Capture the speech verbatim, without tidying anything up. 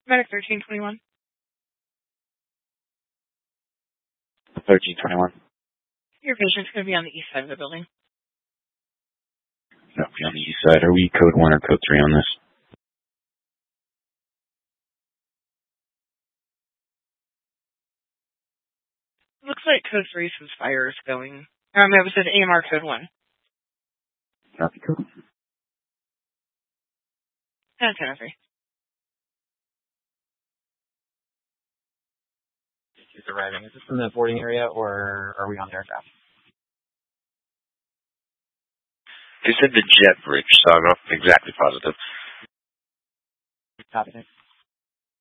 Medic thirteen twenty-one. thirteen twenty-one. Your patient's going to be on the east side of the building. That'll be on the east side. Are we code one or code three on this? Looks like code three since fire is going. Um, it was an A M R code one. Copy code. And ten oh three. Is arriving. Is this from the boarding area, or are we on the aircraft? They said the jet bridge, so I'm not exactly positive. Copy.